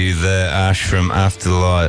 you there, Ash from Afterlight?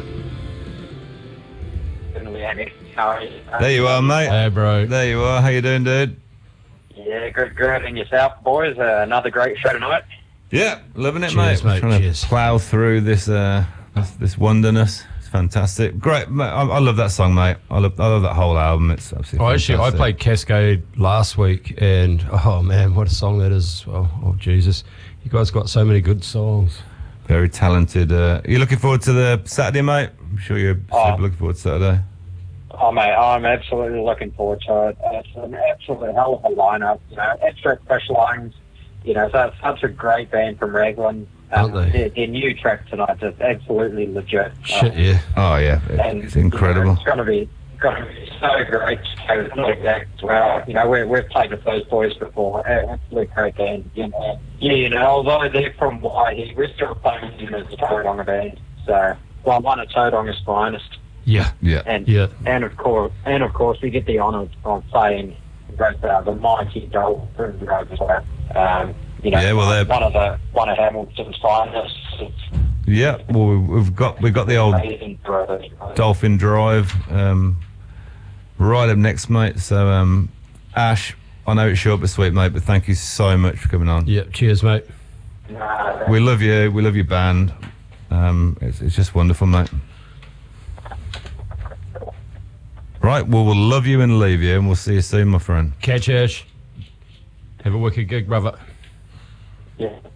There you are, mate. Hey, bro. There you are. How you doing, dude? Yeah, good. And yourself, boys? Another great show tonight. Yeah, loving it, Cheers, mate. Trying Cheers. to plough through this wonderness. It's fantastic. Great. Mate, I love that song, mate. I love that whole album. It's absolutely I fantastic. played Cascade last week, and oh man, what a song that is! Oh Jesus, you guys got so many good songs. Very talented. Are you looking forward to the Saturday, mate? I'm sure you're super looking forward to Saturday. Oh, mate, I'm absolutely looking forward to it. It's an absolute hell of a lineup. You know, extra fresh lines. You know, so it's such a great band from Raglan. Aren't they? Their new track tonight is absolutely legit. Shit, yeah. Oh yeah, And, it's incredible. You know, it's going to be so great to play with Not Exact as well. You know, we've played with those boys before. Absolutely great band. You know, although they're from Waihi, we're still playing them as a Tauranga band. So, well, one of Tauranga's finest. Yeah. And of course, we get the honour of playing with the mighty Dolphins as well. You know, Yeah, well, they're one of Hamilton's finest. yeah. Well, we've got the old Amazing brothers. Dolphin Drive right up next, mate. So, Ash, I know it's short but sweet, mate, but thank you so much for coming on. Yeah. Cheers, mate. We love you. We love your band. It's just wonderful, mate. Right, well, we'll love you and leave you, and we'll see you soon, my friend. Catch Ash. Have a wicked gig, brother. Yeah.